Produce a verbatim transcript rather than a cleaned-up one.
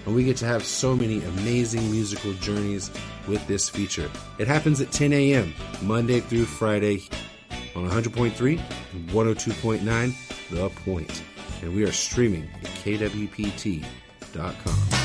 and we get to have so many amazing musical journeys with this feature. It happens at ten a.m. Monday through Friday on one hundred point three and one oh two point nine The Point. And we are streaming at K W P T dot com.